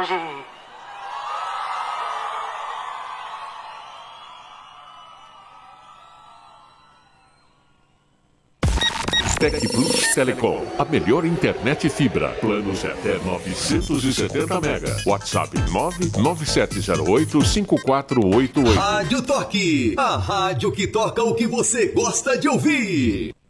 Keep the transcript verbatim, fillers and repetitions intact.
longe. Tec Plus Telecom, a melhor internet fibra. Planos até novecentos e setenta mega. WhatsApp nove nove sete zero oito cinco quatro oito oito. Rádio Toque, a rádio que toca o que você gosta de ouvir.